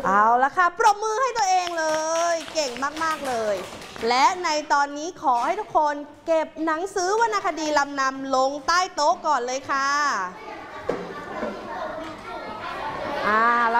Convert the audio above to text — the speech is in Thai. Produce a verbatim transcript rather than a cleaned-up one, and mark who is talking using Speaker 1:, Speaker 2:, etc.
Speaker 1: เอาละค่ะปรบมือให้ตัวเองเลยเก่งมากๆเลยและในตอนนี้ขอให้ทุกคนเก็บหนังสือวรรณคดีลำนำลงใต้โต๊ะก่อนเลยค่ะอ่า